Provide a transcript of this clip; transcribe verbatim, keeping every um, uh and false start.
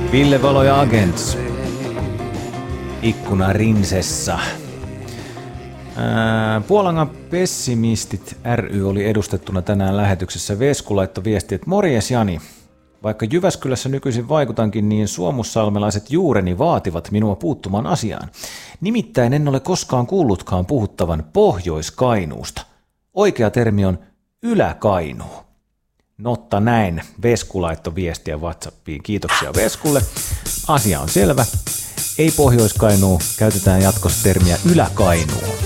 Ville Valo ja Agents. Ikkuna rinsessa. Ää, Puolangan pessimistit ry oli edustettuna tänään lähetyksessä. Vesku laittoi viesti, että morjes Jani. Vaikka Jyväskylässä nykyisin vaikutankin, niin suomussalmelaiset juureni vaativat minua puuttumaan asiaan. Nimittäin en ole koskaan kuullutkaan puhuttavan Pohjois-Kainuusta. Oikea termi on Ylä-Kainuu. Notta näin. Vesku laittoi viestiä WhatsAppiin. Kiitoksia Veskulle. Asia on selvä. Ei Pohjois-Kainuu, käytetään jatkossa termiä Ylä-Kainuu.